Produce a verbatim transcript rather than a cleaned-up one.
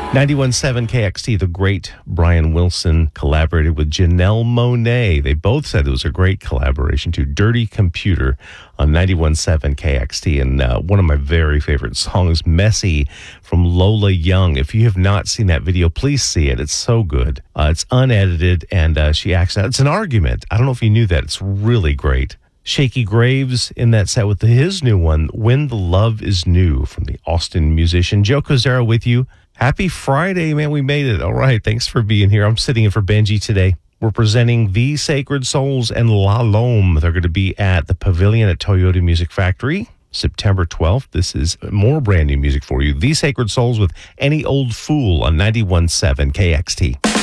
ninety-one point seven K X T, the great Brian Wilson collaborated with Janelle Monáe. They both said it was a great collaboration too. Dirty Computer on ninety-one point seven K X T. And uh, one of my very favorite songs, Messy, from Lola Young. If you have not seen that video, please see it. It's so good. Uh, it's unedited, and uh, she acts out. It's an argument. I don't know if you knew that. It's really great. Shaky Graves in that set with his new one, When the Love Is New, from the Austin musician. Joe Cozera with you. Happy Friday, man. We made it. All right. Thanks for being here. I'm sitting in for Benji today. We're presenting The Sacred Souls and La Lome. They're going to be at the Pavilion at Toyota Music Factory, September twelfth. This is more brand new music for you. The Sacred Souls with Any Old Fool on ninety-one point seven K X T.